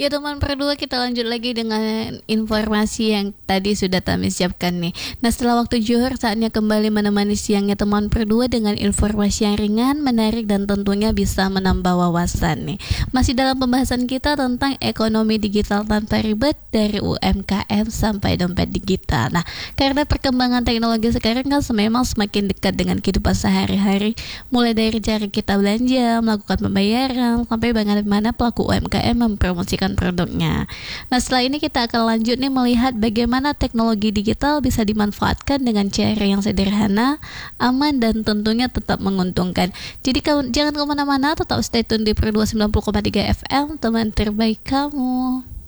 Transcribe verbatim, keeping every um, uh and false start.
Ya teman berdua, kita lanjut lagi dengan informasi yang tadi sudah kami siapkan nih. Nah, setelah waktu zuhur saatnya kembali menemani siangnya teman berdua dengan informasi yang ringan, menarik dan tentunya bisa menambah wawasan nih. Masih dalam pembahasan kita tentang ekonomi digital tanpa ribet dari U M K M sampai dompet digital. Nah, karena perkembangan teknologi sekarang kan memang semakin dekat dengan kehidupan sehari-hari, mulai dari cara kita belanja, melakukan pembayaran, sampai bagaimana pelaku U M K M mempromosikan produknya. Nah, setelah ini kita akan lanjut nih melihat bagaimana teknologi digital bisa dimanfaatkan dengan cara yang sederhana, aman dan tentunya tetap menguntungkan. Jadi kamu jangan kemana-mana, tetap stay tune di Per dua puluh sembilan koma tiga F M, teman terbaik kamu.